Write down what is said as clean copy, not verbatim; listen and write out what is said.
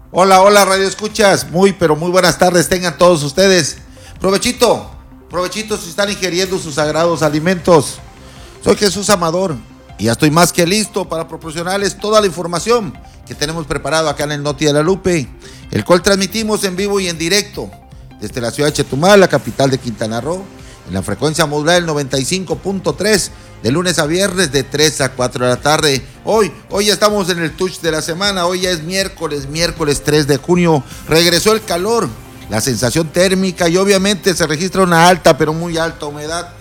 Hola, hola, Radio Escuchas. Muy, pero muy buenas tardes tengan todos ustedes. Provechito, provechito si están ingiriendo sus sagrados alimentos. Soy Jesús Amador y ya estoy más que listo para proporcionarles toda la información que tenemos preparado acá en el Noti de la Lupe, el cual transmitimos en vivo y en directo desde la ciudad de Chetumal, la capital de Quintana Roo, en la frecuencia modulada del 95.3, de lunes a viernes de 3 a 4 de la tarde. Hoy ya estamos en el touch de la semana, hoy ya es miércoles 3 de junio, regresó el calor, la sensación térmica y obviamente se registra una alta, pero muy alta humedad.